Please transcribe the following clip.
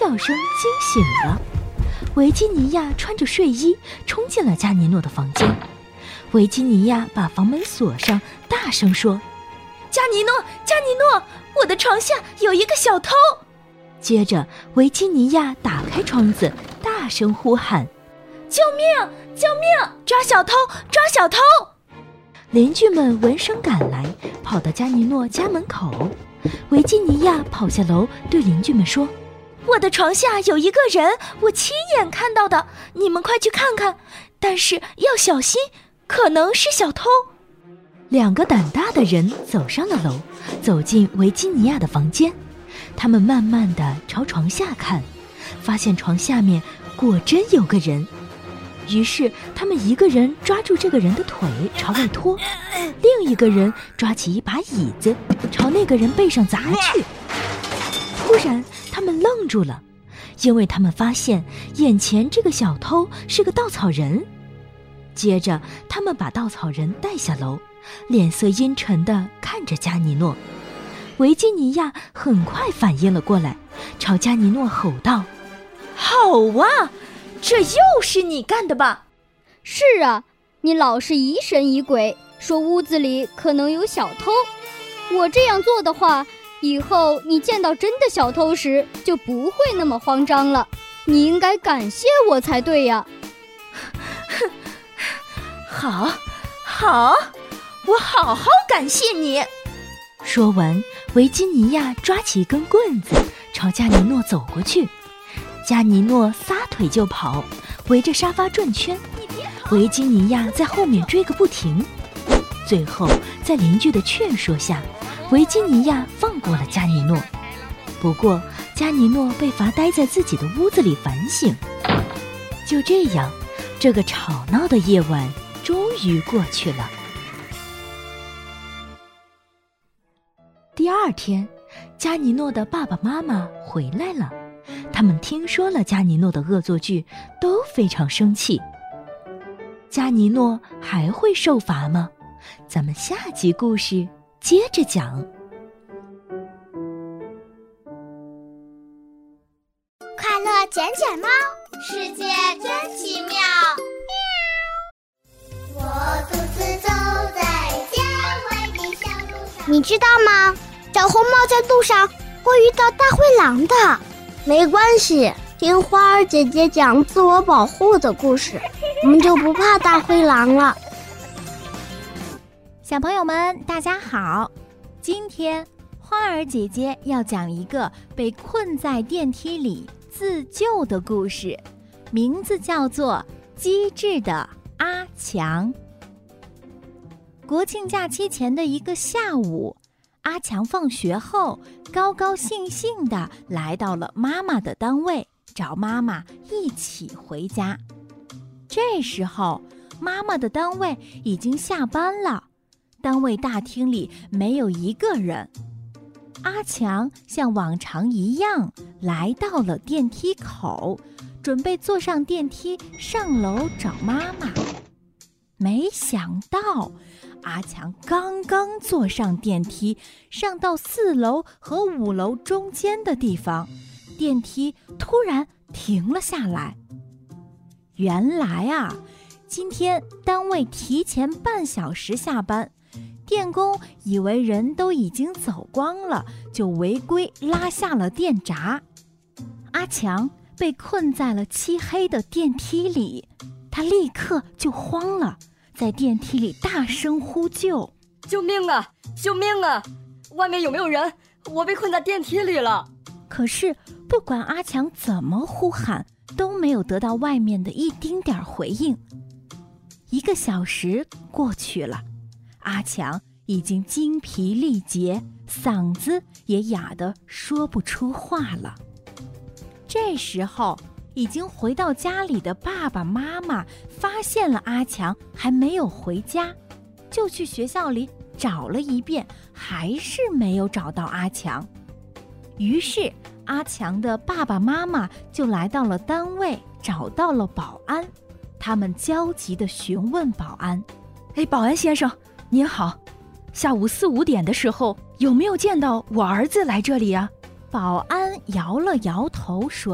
叫声惊醒了。维吉尼亚穿着睡衣冲进了加尼诺的房间。维吉尼亚把房门锁上，大声说： 加尼诺，加尼诺，我的床下有一个小偷！ 接着维吉尼亚打开窗子，大声呼喊： 救命！救命！抓小偷！抓小偷！ 邻居们闻声赶来，跑到加尼诺家门口。维吉尼亚跑下楼，对邻居们说： 我的床下有一个人，我亲眼看到的，你们快去看看，但是要小心，可能是小偷。 2个胆大的人走上了楼，走进维吉尼亚的房间。他们慢慢地朝床下看，发现床下面果真有个人。于是他们一个人抓住这个人的腿朝外拖，另一个人抓起一把椅子朝那个人背上砸去。突然他们愣住了，因为他们发现眼前这个小偷是个稻草人。接着他们把稻草人带下楼，脸色阴沉地看着加尼诺。维吉尼亚很快反应了过来，朝加尼诺吼道： 好啊，这又是你干的吧？ 是啊，你老是疑神疑鬼，说屋子里可能有小偷。我这样做的话，以后你见到真的小偷时就不会那么慌张了。你应该感谢我才对呀。 好，我好好感谢你。 说完，维吉尼亚抓起一根棍子朝加尼诺走过去。加尼诺撒腿就跑，围着沙发转圈，维吉尼亚在后面追个不停。最后在邻居的劝说下，维吉尼亚放过了加尼诺。不过加尼诺被罚待在自己的屋子里反省。就这样，这个吵闹的夜晚终于过去了。第2天，加尼诺的爸爸妈妈回来了，他们听说了加尼诺的恶作剧，都非常生气。加尼诺还会受罚吗？咱们下集故事接着讲。 快乐捡捡猫，世界真奇妙。我独自走在郊外的小路上。你知道吗？小红帽在路上会遇到大灰狼的。没关系，听花儿姐姐讲自我保护的故事，我们就不怕大灰狼了。 小朋友们，大家好！今天花儿姐姐要讲一个被困在电梯里自救的故事，名字叫做《机智的阿强》。国庆假期前的一个下午，阿强放学后高高兴兴地来到了妈妈的单位，找妈妈一起回家。这时候，妈妈的单位已经下班了，单位大厅里没有一个人。阿强像往常一样来到了电梯口，准备坐上电梯上楼找妈妈。没想到阿强刚刚坐上电梯，上到4楼和5楼中间的地方，电梯突然停了下来。原来啊，今天单位提前半小时下班，电工以为人都已经走光了，就违规拉下了电闸。阿强被困在了漆黑的电梯里，他立刻就慌了，在电梯里大声呼救： 救命啊！救命啊！外面有没有人？我被困在电梯里了。 可是不管阿强怎么呼喊，都没有得到外面的一丁点回应。1个小时过去了，阿强已经精疲力竭，嗓子也哑得说不出话了。这时候，已经回到家里的爸爸妈妈发现了阿强还没有回家，就去学校里找了一遍，还是没有找到阿强。于是阿强的爸爸妈妈就来到了单位，找到了保安。他们焦急地询问保安： 保安先生您好，下午4、5点的时候有没有见到我儿子来这里啊？ 保安摇了摇头说：